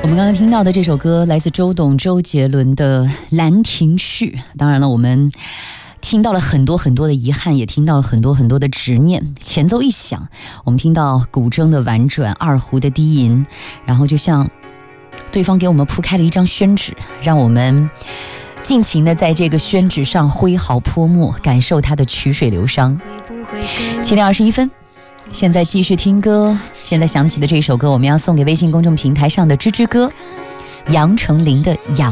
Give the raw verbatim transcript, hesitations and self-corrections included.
我们刚刚听到的这首歌来自周董周杰伦的《兰亭序》，当然了，我们听到了很多很多的遗憾，也听到了很多很多的执念。前奏一响，我们听到古筝的婉转，二胡的低吟，然后就像对方给我们铺开了一张宣纸，让我们尽情的在这个宣纸上挥毫泼墨，感受它的曲水流觞。七点二十一分，现在继续听歌。现在响起的这首歌，我们要送给微信公众平台上的芝芝哥，杨丞琳的《养》。